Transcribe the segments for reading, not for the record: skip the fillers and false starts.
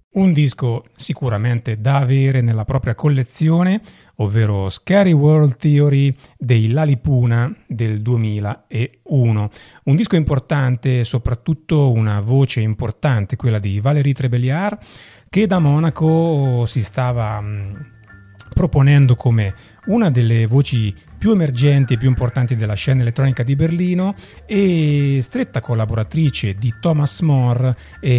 Un disco sicuramente da avere nella propria collezione, ovvero Scary World Theory dei Lalipuna del 2001. Un disco importante, soprattutto una voce importante, quella di Valérie Trébéliard, che da Monaco si stava proponendo come una delle voci più emergenti e più importanti della scena elettronica di Berlino e stretta collaboratrice di Thomas More,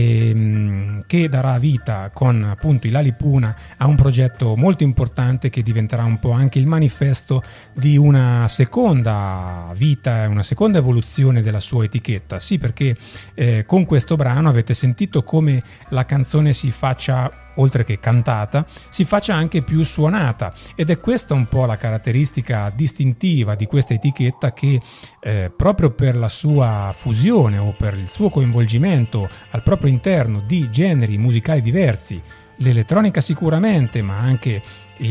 che darà vita con appunto i Lalipuna a un progetto molto importante che diventerà un po' anche il manifesto di una seconda vita e una seconda evoluzione della sua etichetta. Sì, perché con questo brano avete sentito come la canzone si faccia, oltre che cantata, si faccia anche più suonata, ed è questa un po' la caratteristica distintiva di questa etichetta che proprio per la sua fusione o per il suo coinvolgimento al proprio interno di generi musicali diversi, l'elettronica sicuramente, ma anche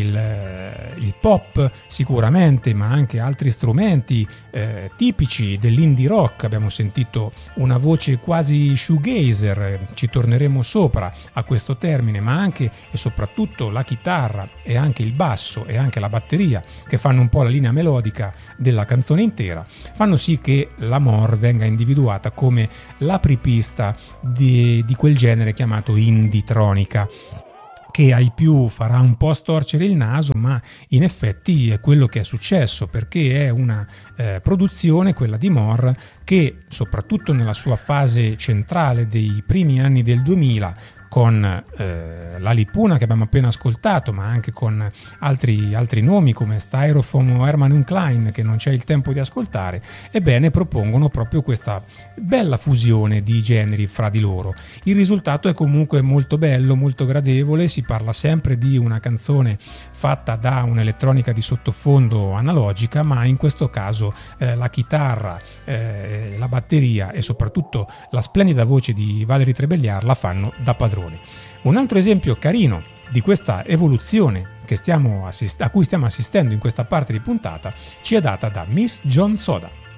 il pop sicuramente, ma anche altri strumenti tipici dell'indie rock. Abbiamo sentito una voce quasi shoegazer, ci torneremo sopra a questo termine, ma anche e soprattutto la chitarra e anche il basso e anche la batteria, che fanno un po' la linea melodica della canzone intera, fanno sì che la More venga individuata come l'apripista di quel genere chiamato indie-tronica, che ai più farà un po' storcere il naso, ma in effetti è quello che è successo, perché è una produzione, quella di More, che soprattutto nella sua fase centrale dei primi anni del 2000, con Lalipuna che abbiamo appena ascoltato, ma anche con altri nomi come Styrofoam o Hermann und Klein, che non c'è il tempo di ascoltare, ebbene propongono proprio questa bella fusione di generi fra di loro. Il risultato è comunque molto bello, molto gradevole. Si parla sempre di una canzone fatta da un'elettronica di sottofondo analogica, ma in questo caso la chitarra, la batteria e soprattutto la splendida voce di Valérie Trébéliard la fanno da padrone. Un altro esempio carino di questa evoluzione a cui stiamo assistendo in questa parte di puntata ci è data da Miss John Soda.